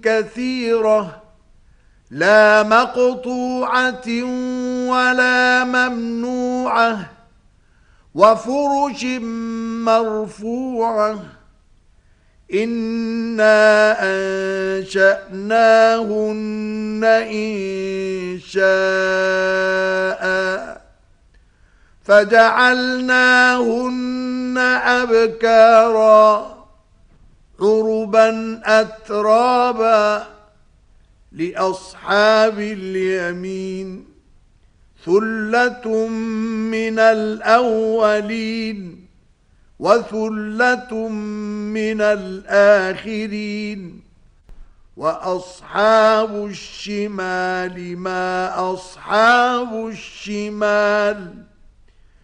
كثيرة لا مقطوعة ولا ممنوعة وفرش مرفوعة إنا أنشأناهن إنشاء فجعلناهن أبكارا عربا أترابا لأصحاب اليمين ثلة من الأولين وثلة من الآخرين وأصحاب الشمال ما أصحاب الشمال